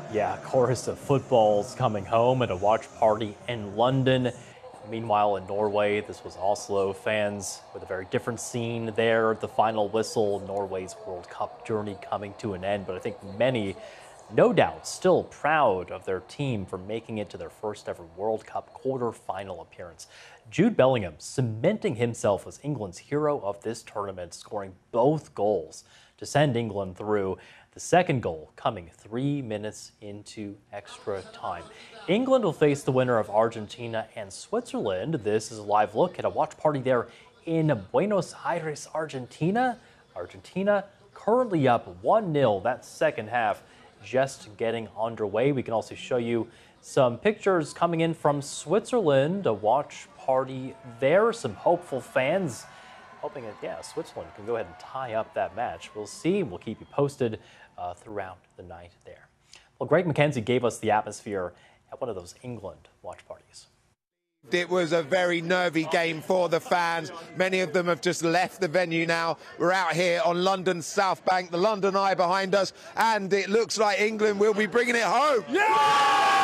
Yeah, a chorus of footballs coming home at a watch party in London. Meanwhile, in Norway, this was Oslo. Fans with a very different scene there. The final whistle, Norway's World Cup journey coming to an end. But I think many, no doubt, still proud of their team for making it to their first ever World Cup quarter-final appearance. Jude Bellingham cementing himself as England's hero of this tournament, scoring both goals to send England through. The second goal coming 3 minutes into extra time. England will face the winner of Argentina and Switzerland. This is a live look at a watch party there in Buenos Aires, Argentina. Argentina currently up 1-0. That second half just getting underway. We can also show you some pictures coming in from Switzerland, a watch party there. Some hopeful fans hoping that, yeah, Switzerland can go ahead and tie up that match. We'll see. We'll keep you posted throughout the night there. Well, Greg McKenzie gave us the atmosphere at one of those England watch parties. It was a very nervy game for the fans. Many of them have just left the venue now. We're out here on London's South Bank, the London Eye behind us, and it looks like England will be bringing it home. Yeah!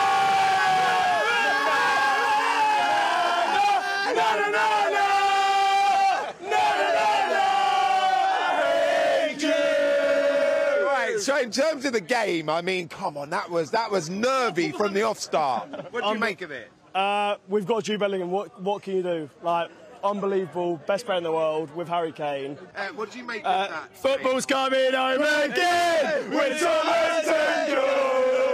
So in terms of the game, I mean, come on, that was nervy from the off start. What do you make of it? We've got Jude Bellingham. What can you do? Like, unbelievable, best player in the world with Harry Kane. What do you make of that? Football's coming home again with Thomas Tuchel.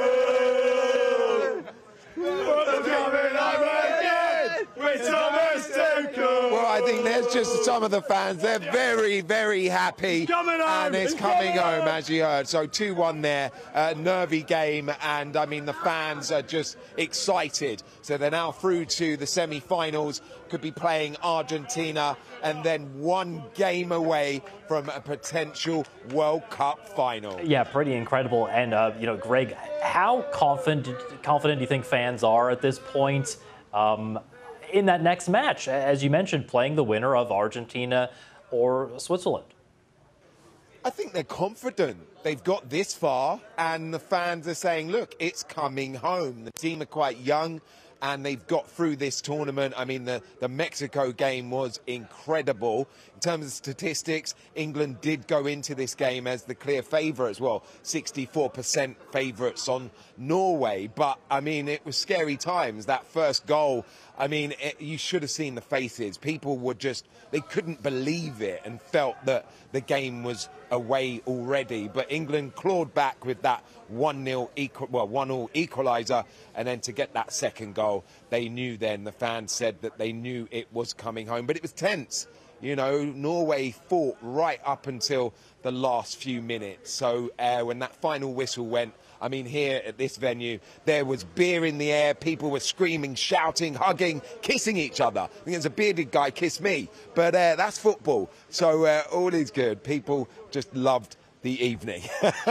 Football's coming home again with Thomas Tuchel. Well, I think there's just some of the fans. They're very, very happy. And it's coming home, as you heard. So 2-1 there. Nervy game. And, I mean, the fans are just excited. So they're now through to the semi-finals. Could be playing Argentina. And then one game away from a potential World Cup final. Yeah, pretty incredible. And, you know, Greg, how confident do you think fans are at this point in that next match? As you mentioned, playing the winner of Argentina or Switzerland. I think they're confident. They've got this far, and the fans are saying, look, it's coming home. The team are quite young, and they've got through this tournament. I mean, the Mexico game was incredible. In terms of statistics, England did go into this game as the clear favourite as well. 64% favourites on Norway. But, I mean, it was scary times. That first goal, I mean, you should have seen the faces. People were just, they couldn't believe it and felt that the game was away already. But England clawed back with that 1-0 equaliser, and then to get that second goal, they knew then, the fans said that they knew it was coming home. But it was tense. You know, Norway fought right up until the last few minutes. So when that final whistle went, I mean, here at this venue, there was beer in the air. People were screaming, shouting, hugging, kissing each other. I think there's a bearded guy kissed me. But that's football. So all is good. People just loved the evening.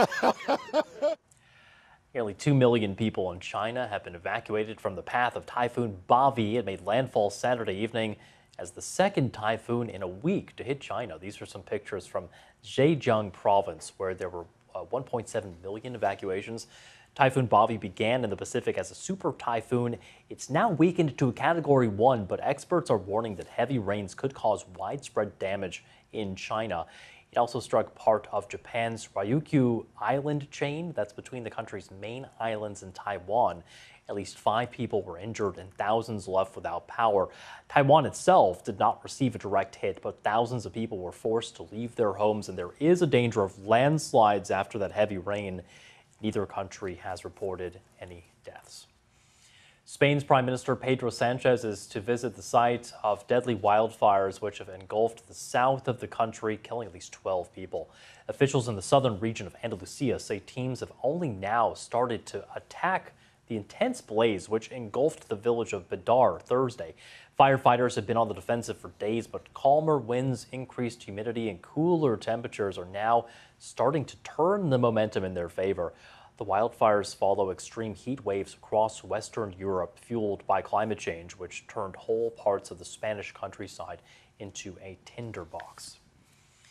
Nearly 2 million people in China have been evacuated from the path of Typhoon Bavi. It made landfall Saturday evening as the second typhoon in a week to hit China. These are some pictures from Zhejiang province, where there were 1.7 million evacuations. Typhoon Bavi began in the Pacific as a super typhoon. It's now weakened to a Category 1, but experts are warning that heavy rains could cause widespread damage in China. It also struck part of Japan's Ryukyu Island chain. That's between the country's main islands and Taiwan. At least 5 people were injured and thousands left without power. Taiwan itself did not receive a direct hit, but thousands of people were forced to leave their homes, and there is a danger of landslides after that heavy rain. Neither country has reported any deaths. Spain's Prime Minister Pedro Sanchez is to visit the site of deadly wildfires which have engulfed the south of the country, killing at least 12 people. Officials in the southern region of Andalusia say teams have only now started to attack the intense blaze which engulfed the village of Bidar Thursday. Firefighters have been on the defensive for days, but calmer winds, increased humidity, and cooler temperatures are now starting to turn the momentum in their favor. The wildfires follow extreme heat waves across Western Europe, fueled by climate change, which turned whole parts of the Spanish countryside into a tinderbox.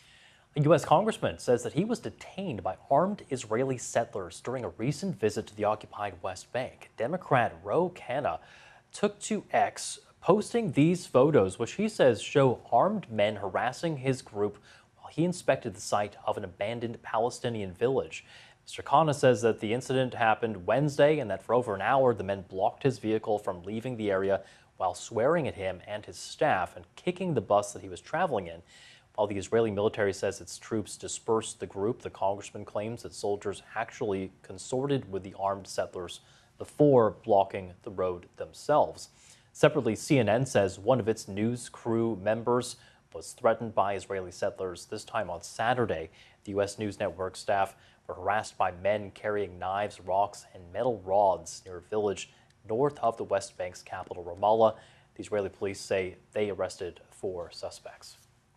A U.S. congressman says that he was detained by armed Israeli settlers during a recent visit to the occupied West Bank. Democrat Ro Khanna took to X, posting these photos, which he says show armed men harassing his group while he inspected the site of an abandoned Palestinian village. Mr. Khanna says that the incident happened Wednesday and that for over an hour the men blocked his vehicle from leaving the area while swearing at him and his staff and kicking the bus that he was traveling in. While the Israeli military says its troops dispersed the group, the congressman claims that soldiers actually consorted with the armed settlers before blocking the road themselves. Separately, CNN says one of its news crew members was threatened by Israeli settlers, this time on Saturday. The U.S. News Network staff were harassed by men carrying knives, rocks, and metal rods near a village north of the West Bank's capital, Ramallah. The Israeli police say they arrested 4 suspects.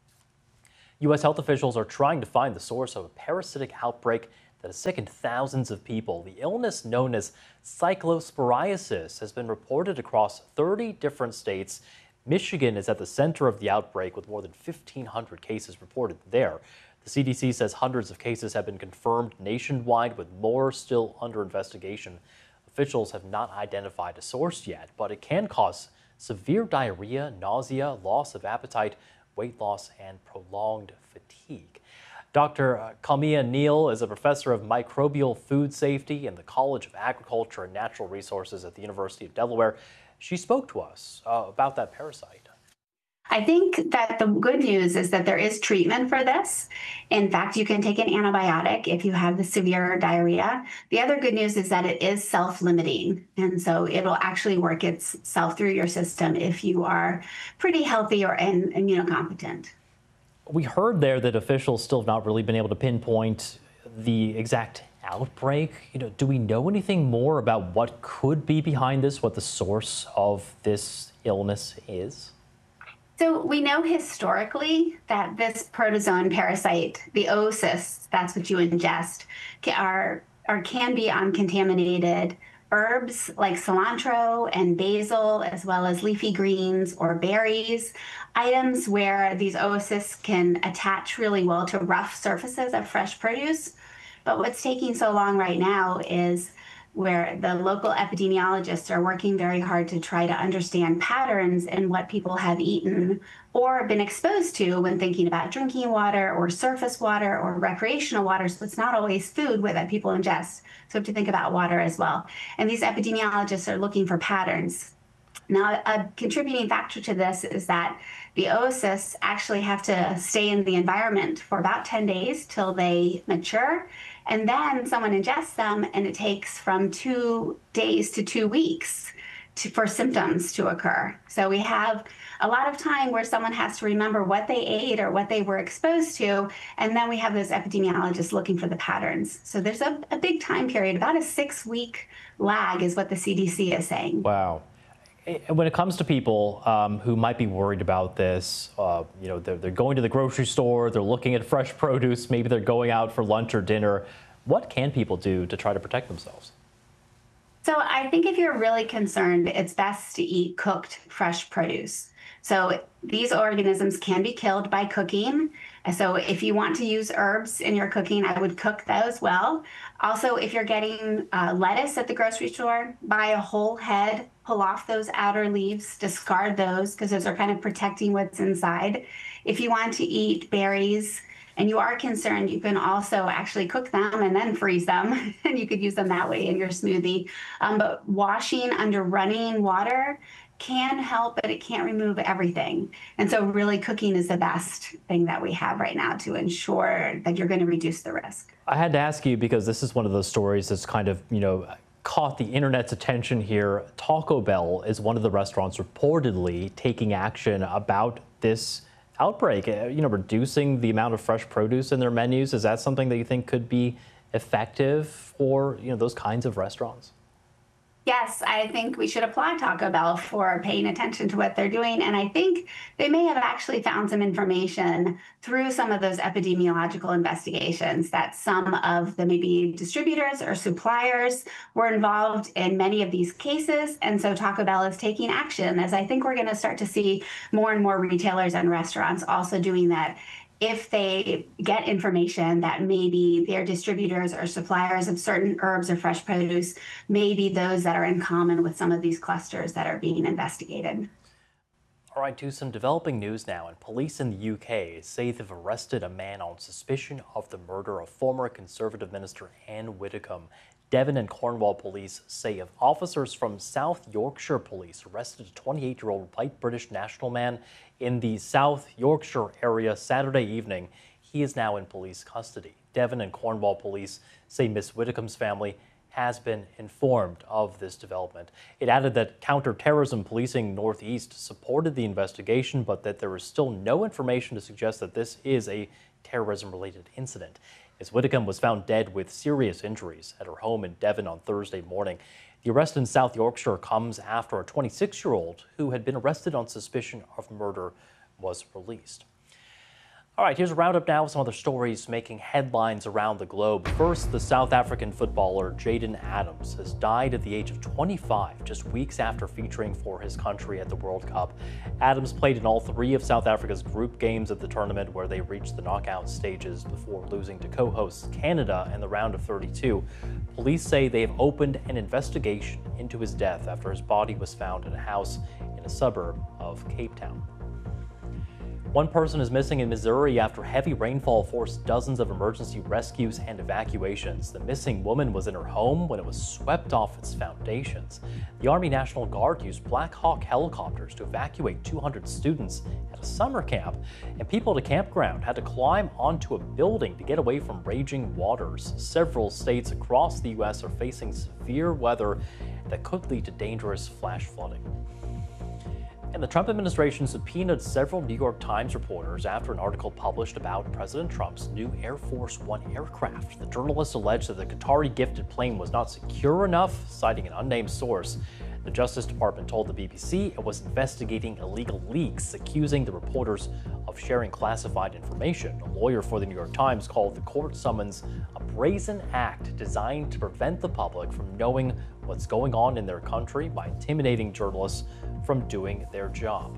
U.S. health officials are trying to find the source of a parasitic outbreak that has sickened thousands of people. The illness known as cyclosporiasis has been reported across 30 different states. Michigan is at the center of the outbreak with more than 1,500 cases reported there. The CDC says hundreds of cases have been confirmed nationwide, with more still under investigation. Officials have not identified a source yet, but it can cause severe diarrhea, nausea, loss of appetite, weight loss, and prolonged fatigue. Dr. Kalmia Neal is a professor of microbial food safety in the College of Agriculture and Natural Resources at the University of Delaware. She spoke to us about that parasite. I think that the good news is that there is treatment for this. In fact, you can take an antibiotic if you have the severe diarrhea. The other good news is that it is self-limiting, and so it'll actually work itself through your system if you are pretty healthy or immunocompetent. We heard there that officials still have not really been able to pinpoint the exact outbreak. Do we know anything more about what could be behind this, what the source of this illness is? So we know historically that this protozoan parasite, the oocysts, that's what you ingest, can be on contaminated herbs like cilantro and basil, as well as leafy greens or berries, items where these oocysts can attach really well to rough surfaces of fresh produce. But what's taking so long right now is where the local epidemiologists are working very hard to try to understand patterns in what people have eaten or been exposed to when thinking about drinking water or surface water or recreational water. So it's not always food that people ingest. So we have to think about water as well. And these epidemiologists are looking for patterns. Now, a contributing factor to this is that the oocysts actually have to stay in the environment for about 10 days till they mature. And then someone ingests them, and it takes from 2 days to 2 weeks for symptoms to occur. So we have a lot of time where someone has to remember what they ate or what they were exposed to, and then we have those epidemiologists looking for the patterns. So there's a big time period, about a 6-week lag is what the CDC is saying. Wow. When it comes to people who might be worried about this, they're going to the grocery store, they're looking at fresh produce, maybe they're going out for lunch or dinner. What can people do to try to protect themselves? So I think if you're really concerned, it's best to eat cooked fresh produce. So these organisms can be killed by cooking. So if you want to use herbs in your cooking, I would cook those well. Also, if you're getting lettuce at the grocery store, buy a whole head, pull off those outer leaves, discard those because those are kind of protecting what's inside. If you want to eat berries and you are concerned, you can also actually cook them and then freeze them, and you could use them that way in your smoothie. But washing under running water can help, but it can't remove everything. And so really cooking is the best thing that we have right now to ensure that you're going to reduce the risk. I had to ask you because this is one of those stories that's kind of, caught the internet's attention here. Taco Bell is one of the restaurants reportedly taking action about this outbreak, reducing the amount of fresh produce in their menus. Is that something that you think could be effective for, those kinds of restaurants? Yes, I think we should applaud Taco Bell for paying attention to what they're doing. And I think they may have actually found some information through some of those epidemiological investigations that some of the maybe distributors or suppliers were involved in many of these cases. And so Taco Bell is taking action, as I think we're going to start to see more and more retailers and restaurants also doing that. if they get information that maybe their distributors or suppliers of certain herbs or fresh produce may be those that are in common with some of these clusters that are being investigated. All right, to some developing news now. And police in the UK say they've arrested a man on suspicion of the murder of former Conservative Minister Anne Widdecombe. Devon and Cornwall police say of officers from South Yorkshire Police arrested a 28-year-old white British national man in the South Yorkshire area Saturday evening. He is now in police custody. Devon and Cornwall police say Miss Widdecombe's family has been informed of this development. It added that counter-terrorism policing Northeast supported the investigation, but that there is still no information to suggest that this is a terrorism-related incident. Ms. Widdecombe was found dead with serious injuries at her home in Devon on Thursday morning. The arrest in South Yorkshire comes after a 26-year-old who had been arrested on suspicion of murder was released. All right, here's a roundup now of some other stories making headlines around the globe. First, the South African footballer Jayden Adams has died at the age of 25, just weeks after featuring for his country at the World Cup. Adams played in all 3 of South Africa's group games of the tournament, where they reached the knockout stages before losing to co-hosts Canada in the round of 32. Police say they have opened an investigation into his death after his body was found in a house in a suburb of Cape Town. One person is missing in Missouri after heavy rainfall forced dozens of emergency rescues and evacuations. The missing woman was in her home when it was swept off its foundations. The Army National Guard used Black Hawk helicopters to evacuate 200 students at a summer camp, and people at a campground had to climb onto a building to get away from raging waters. Several states across the U.S. are facing severe weather that could lead to dangerous flash flooding. And the Trump administration subpoenaed several New York Times reporters after an article published about President Trump's new Air Force One aircraft. The journalists alleged that the Qatari-gifted plane was not secure enough, citing an unnamed source. The Justice Department told the BBC it was investigating illegal leaks, accusing the reporters of sharing classified information. A lawyer for the New York Times called the court summons a brazen act designed to prevent the public from knowing what's going on in their country by intimidating journalists from doing their job.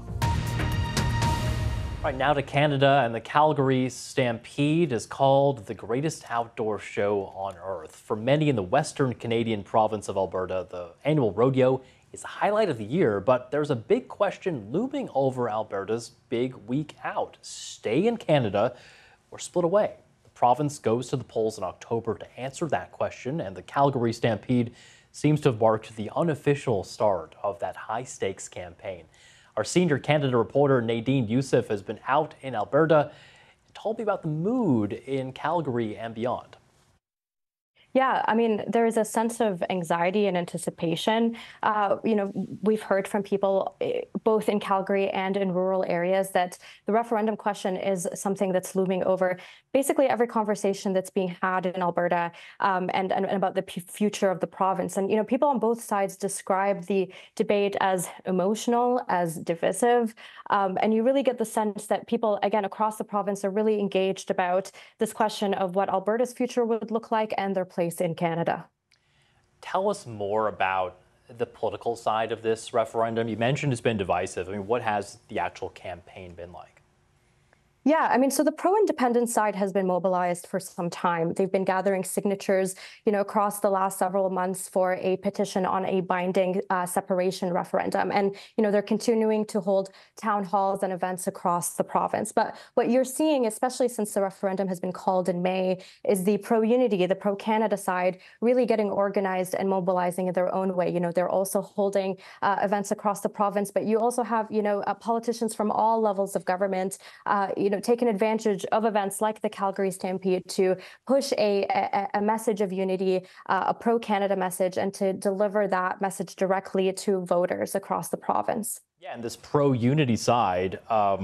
Right now to Canada, and the Calgary Stampede is called the greatest outdoor show on earth. For many in the western Canadian province of Alberta, the annual rodeo is the highlight of the year, but there's a big question looming over Alberta's big week out. Stay in Canada or split away? The province goes to the polls in October to answer that question, and the Calgary Stampede seems to have marked the unofficial start of that high-stakes campaign. Our senior Canada reporter Nadine Youssef has been out in Alberta and told me about the mood in Calgary and beyond. Yeah, I mean, there is a sense of anxiety and anticipation. We've heard from people both in Calgary and in rural areas that the referendum question is something that's looming over basically every conversation that's being had in Alberta and about the future of the province. And, people on both sides describe the debate as emotional, as divisive. And you really get the sense that people, again, across the province are really engaged about this question of what Alberta's future would look like and their place in Canada. Tell us more about the political side of this referendum. You mentioned it's been divisive. I mean, what has the actual campaign been like? Yeah, I mean, so the pro-independence side has been mobilized for some time. They've been gathering signatures, across the last several months for a petition on a binding separation referendum. And, they're continuing to hold town halls and events across the province. But what you're seeing, especially since the referendum has been called in May, is the pro-unity, the pro-Canada side really getting organized and mobilizing in their own way. They're also holding events across the province, but you also have, politicians from all levels of government, taken advantage of events like the Calgary Stampede to push a message of unity, a pro-Canada message, and to deliver that message directly to voters across the province. Yeah, and this pro-unity side,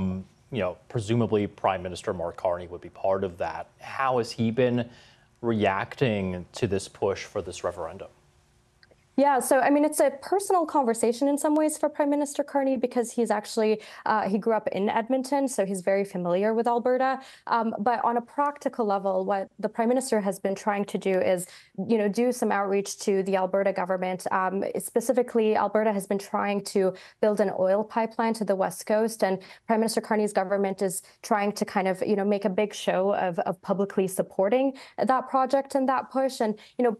presumably Prime Minister Mark Carney would be part of that. How has he been reacting to this push for this referendum? Yeah, so I mean, it's a personal conversation in some ways for Prime Minister Carney because he's actually, he grew up in Edmonton, so he's very familiar with Alberta. But on a practical level, what the Prime Minister has been trying to do is, do some outreach to the Alberta government. Specifically, Alberta has been trying to build an oil pipeline to the West Coast, and Prime Minister Carney's government is trying to kind of, make a big show of publicly supporting that project and that push. And,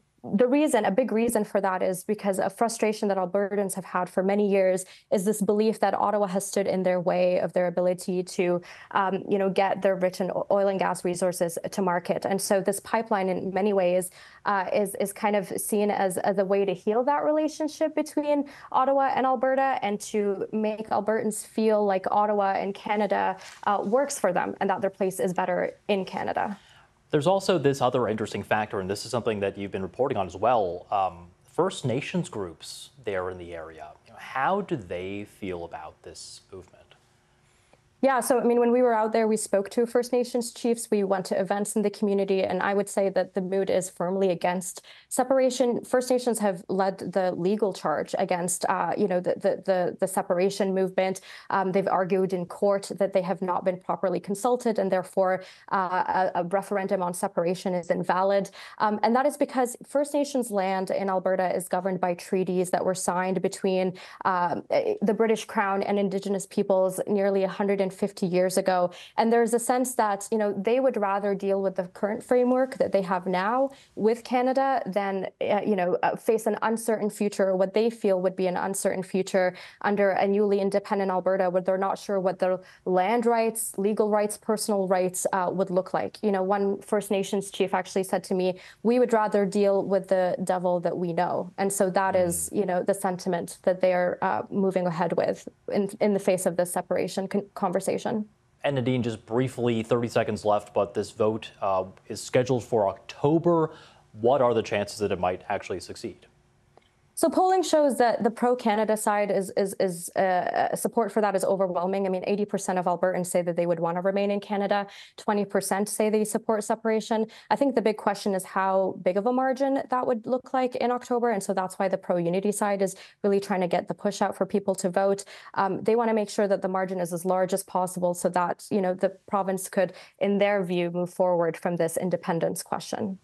a big reason for that is because a frustration that Albertans have had for many years is this belief that Ottawa has stood in their way of their ability to, get their rich oil and gas resources to market. And so this pipeline, in many ways, is kind of seen as a way to heal that relationship between Ottawa and Alberta and to make Albertans feel like Ottawa and Canada works for them and that their place is better in Canada. There's also this other interesting factor, and this is something that you've been reporting on as well. First Nations groups there in the area. How do they feel about this movement? Yeah, so I mean, when we were out there, we spoke to First Nations chiefs. We went to events in the community, and I would say that the mood is firmly against separation. First Nations have led the legal charge against, the separation movement. They've argued in court that they have not been properly consulted, and therefore a referendum on separation is invalid. And that is because First Nations land in Alberta is governed by treaties that were signed between the British Crown and Indigenous peoples nearly 150 years ago. And there's a sense that, they would rather deal with the current framework that they have now with Canada than, face an uncertain future, what they feel would be an uncertain future under a newly independent Alberta, where they're not sure what their land rights, legal rights, personal rights would look like. One First Nations chief actually said to me, we would rather deal with the devil that we know. And so that is, the sentiment that they are moving ahead with in the face of this separation conversation. And Nadine, just briefly, 30 seconds left, but this vote is scheduled for October. What are the chances that it might actually succeed? So polling shows that the pro-Canada side is support for that is overwhelming. I mean, 80% of Albertans say that they would want to remain in Canada. 20% say they support separation. I think the big question is how big of a margin that would look like in October. And so that's why the pro-unity side is really trying to get the push out for people to vote. They want to make sure that the margin is as large as possible so that, the province could, in their view, move forward from this independence question.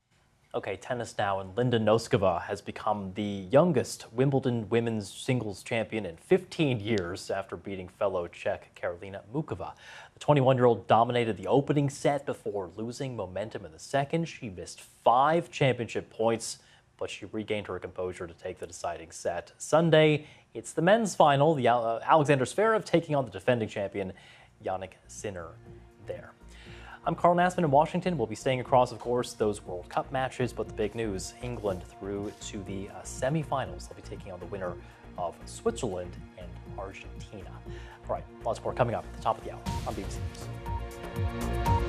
Okay, tennis now, and Linda Noskova has become the youngest Wimbledon women's singles champion in 15 years after beating fellow Czech Karolina Muchova. The 21-year-old dominated the opening set before losing momentum in the second. She missed 5 championship points, but she regained her composure to take the deciding set. Sunday, it's the men's final. The Alexander Zverev taking on the defending champion Jannik Sinner there. I'm Carl Nassman in Washington. We'll be staying across, of course, those World Cup matches, but the big news, England through to the semifinals. They'll be taking on the winner of Switzerland and Argentina. All right, lots more coming up at the top of the hour on BBC News.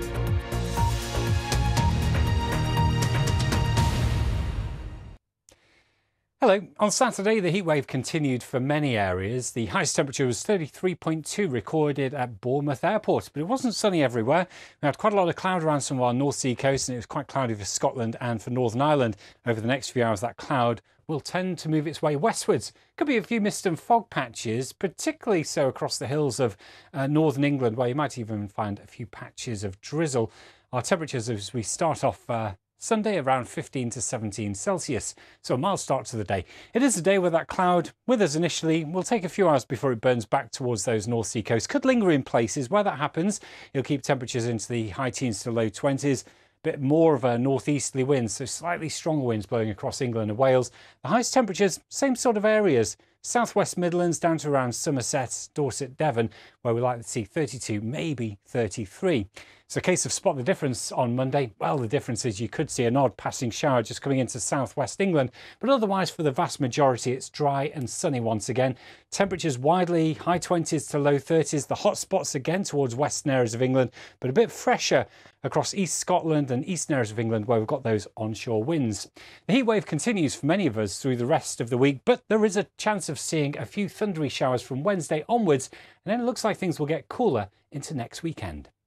Hello. On Saturday, the heatwave continued for many areas. The highest temperature was 33.2 recorded at Bournemouth Airport, but it wasn't sunny everywhere. We had quite a lot of cloud around some of our North Sea coast, and it was quite cloudy for Scotland and for Northern Ireland. Over the next few hours, that cloud will tend to move its way westwards. Could be a few mist and fog patches, particularly so across the hills of northern England, where you might even find a few patches of drizzle. Our temperatures as we start off Sunday around 15 to 17 Celsius, so a mild start to the day. It is a day where that cloud with us initially will take a few hours before it burns back towards those North Sea coasts. Could linger in places. Where that happens, it'll keep temperatures into the high teens to low 20s. Bit more of a northeasterly wind, so slightly stronger winds blowing across England and Wales. The highest temperatures, same sort of areas. Southwest Midlands down to around Somerset, Dorset, Devon, where we like to see 32, maybe 33. It's a case of spot the difference on Monday. Well, the difference is you could see an odd passing shower just coming into southwest England, but otherwise for the vast majority it's dry and sunny once again. Temperatures widely high 20s to low 30s. The hot spots again towards western areas of England, but a bit fresher across East Scotland and eastern areas of England where we've got those onshore winds. The heat wave continues for many of us through the rest of the week, but there is a chance of seeing a few thundery showers from Wednesday onwards, and then it looks like things will get cooler into next weekend.